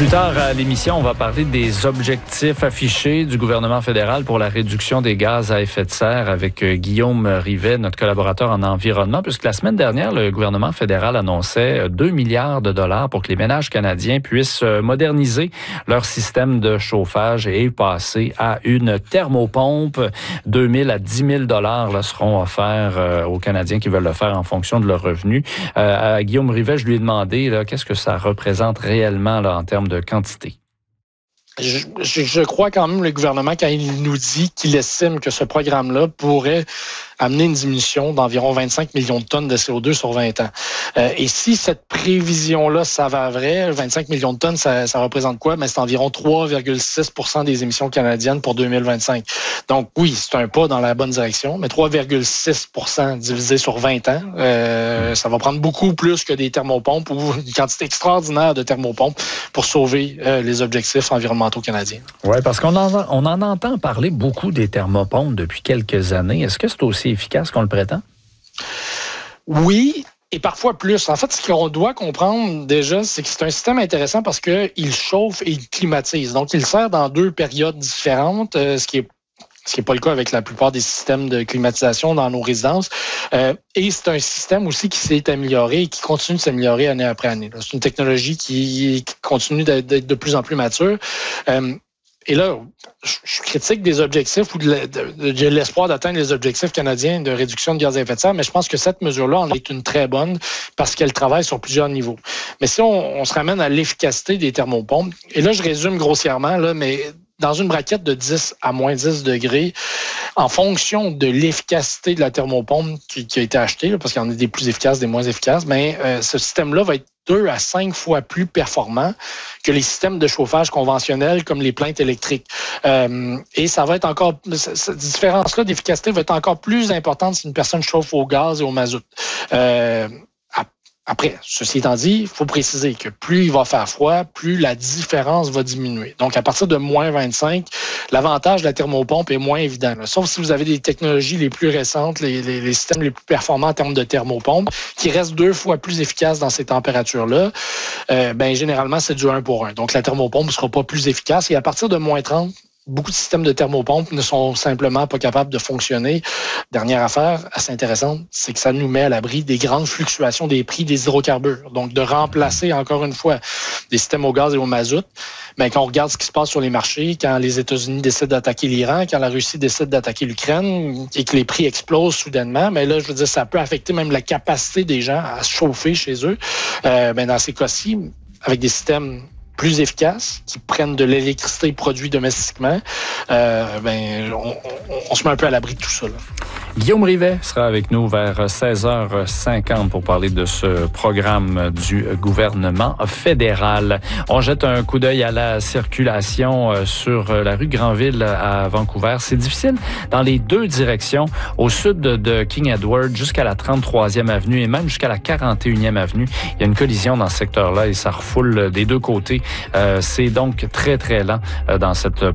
Plus tard à l'émission, on va parler des objectifs affichés du gouvernement fédéral pour la réduction des gaz à effet de serre avec Guillaume Rivet, notre collaborateur en environnement, puisque la semaine dernière, le gouvernement fédéral annonçait 2 milliards de dollars pour que les ménages canadiens puissent moderniser leur système de chauffage et passer à une thermopompe. 2 000 à 10 000 dollars seront offerts aux Canadiens qui veulent le faire en fonction de leurs revenus. À Guillaume Rivet, je lui ai demandé qu'est-ce que ça représente réellement en termes de quantité. Je crois quand même le gouvernement, quand il nous dit qu'il estime que ce programme-là pourrait amener une diminution d'environ 25 millions de tonnes de CO2 sur 20 ans. Et si cette prévision-là s'avère vraie, 25 millions de tonnes, ça représente quoi? C'est environ 3,6 % des émissions canadiennes pour 2025. Donc oui, c'est un pas dans la bonne direction, mais 3,6 % divisé sur 20 ans, ça va prendre beaucoup plus que des thermopompes ou une quantité extraordinaire de thermopompes pour sauver les objectifs environnementaux canadiens. Oui, parce qu'on en entend parler beaucoup des thermopompes depuis quelques années. Est-ce que c'est aussi efficace qu'on le prétend? Oui, et parfois plus. En fait, ce qu'on doit comprendre déjà, c'est que c'est un système intéressant parce qu'il chauffe et il climatise. Donc, il sert dans deux périodes différentes, ce qui est pas le cas avec la plupart des systèmes de climatisation dans nos résidences. Et c'est un système aussi qui s'est amélioré et qui continue de s'améliorer année après année. C'est une technologie qui continue d'être de plus en plus mature. Et là, je critique des objectifs ou de l'espoir d'atteindre les objectifs canadiens de réduction de gaz à effet de serre, mais je pense que cette mesure-là en est une très bonne parce qu'elle travaille sur plusieurs niveaux. Mais si on se ramène à l'efficacité des thermopompes, et là, je résume grossièrement, mais dans une braquette de 10 à moins 10 degrés, en fonction de l'efficacité de la thermopompe qui a été achetée, parce qu'il y en a des plus efficaces, des moins efficaces, mais ce système-là va être 2 à 5 fois plus performant que les systèmes de chauffage conventionnels comme les plaintes électriques. Et ça va être encore, cette différence-là d'efficacité va être encore plus importante si une personne chauffe au gaz et au mazout. Après, ceci étant dit, il faut préciser que plus il va faire froid, plus la différence va diminuer. Donc, à partir de moins 25, l'avantage de la thermopompe est moins évident. Sauf si vous avez des technologies les plus récentes, les systèmes les plus performants en termes de thermopompe, qui restent 2 fois plus efficaces dans ces températures-là, généralement, c'est du 1 pour 1. Donc, la thermopompe ne sera pas plus efficace. Et à partir de moins 30, beaucoup de systèmes de thermopompes ne sont simplement pas capables de fonctionner. Dernière affaire assez intéressante, c'est que ça nous met à l'abri des grandes fluctuations des prix des hydrocarbures. Donc, de remplacer encore une fois des systèmes au gaz et au mazout. Mais quand on regarde ce qui se passe sur les marchés, quand les États-Unis décident d'attaquer l'Iran, quand la Russie décide d'attaquer l'Ukraine et que les prix explosent soudainement, mais là, je veux dire, ça peut affecter même la capacité des gens à se chauffer chez eux. Dans ces cas-ci, avec des systèmes plus efficaces, qui prennent de l'électricité produite domestiquement, on se met un peu à l'abri de tout ça. Guillaume Rivet sera avec nous vers 16h50 pour parler de ce programme du gouvernement fédéral. On jette un coup d'œil à la circulation sur la rue Granville à Vancouver. C'est difficile dans les deux directions, au sud de King Edward jusqu'à la 33e avenue et même jusqu'à la 41e avenue. Il y a une collision dans ce secteur-là et ça refoule des deux côtés. C'est donc très, très lent dans cette